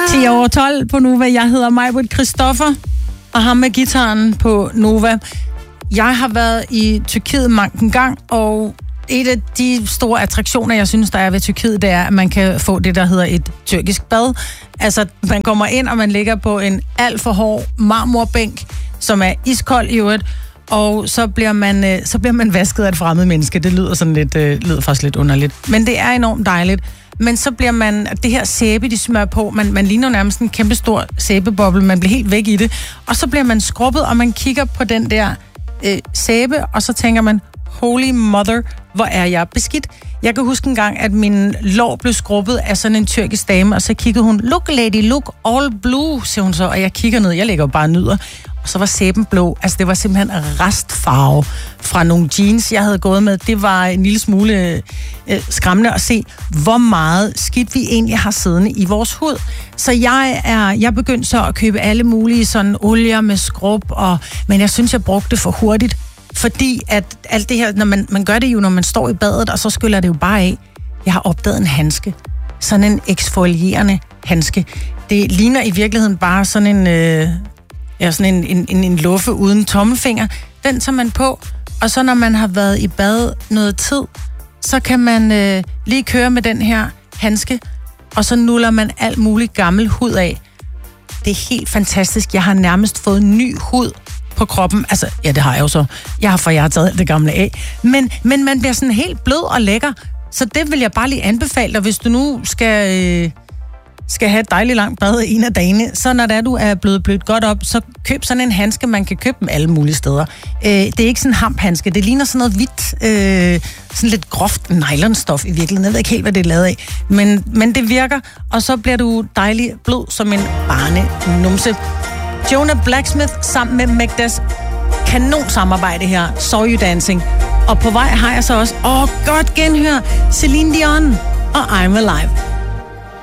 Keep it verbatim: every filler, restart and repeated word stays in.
ti over tolv på Nova. Jeg hedder Majbrit Christoffer, og ham med gitaren på Nova. Jeg har været i Tyrkiet mange gang, og et af de store attraktioner, jeg synes, der er ved Tyrkiet, det er, at man kan få det, der hedder et tyrkisk bad. Altså, man kommer ind, og man ligger på en alt for hård marmorbænk, som er iskold i øvrigt, og så bliver man, så bliver man vasket af et fremmed menneske. Det lyder sådan lidt, øh, lyder faktisk lidt underligt. Men det er enormt dejligt. Men så bliver man, det her sæbe, de smører på, man, man ligner nærmest en kæmpe stor sæbeboble, man bliver helt væk i det, og så bliver man skrubbet, og man kigger på den der øh, sæbe, og så tænker man, holy mother, hvor er jeg beskidt. Jeg kan huske en gang, at min lår blev skrubbet af sådan en tyrkisk dame, og så kiggede hun, look lady, look all blue, siger hun så, og jeg kigger ned, jeg ligger jo bare og nyder, og så var sæben blå. Altså, det var simpelthen restfarve fra nogle jeans, jeg havde gået med. Det var en lille smule øh, skræmmende at se, hvor meget skidt vi egentlig har siddende i vores hud. Så jeg er, jeg begyndte så at købe alle mulige sådan olier med skrub, og, men jeg synes, jeg brugte det for hurtigt. Fordi at alt det her, når man, man gør det jo, når man står i badet, og så skyller det jo bare af. Jeg har opdaget en handske. Sådan en eksfolierende handske. Det ligner i virkeligheden bare sådan en, øh, ja, sådan en, en, en, en luffe uden tommelfinger. Den tager man på, og så når man har været i bad noget tid, så kan man øh, lige køre med den her handske, og så nuller man alt muligt gammel hud af. Det er helt fantastisk. Jeg har nærmest fået ny hud på kroppen. Altså, ja, det har jeg jo så. Jeg har, for jeg har taget alt det gamle af. Men, men man bliver sådan helt blød og lækker. Så det vil jeg bare lige anbefale dig, hvis du nu skal, øh, skal have et dejligt langt bad en af dagene. Så når der, du er blevet blødt godt op, så køb sådan en handske. Man kan købe dem alle mulige steder. Øh, det er ikke sådan en hamphandske. Det ligner sådan noget hvidt, øh, sådan lidt groft nylonstof i virkeligheden. Jeg ved ikke helt, hvad det er lavet af. Men, men det virker, og så bliver du dejlig blød som en barnenumse. Jonah Blacksmith sammen med Megdas kanon samarbejde her, Saw You Dancing. Og på vej har jeg så også, åh, godt genhør, Celine Dion og I'm Alive.